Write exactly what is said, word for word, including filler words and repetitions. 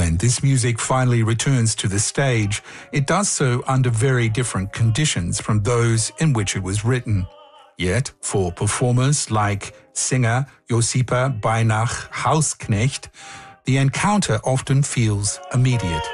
When this music finally returns to the stage, it does so under very different conditions from those in which it was written. Yet, for performers like singer Josipa Beinach Hausknecht, the encounter often feels immediate.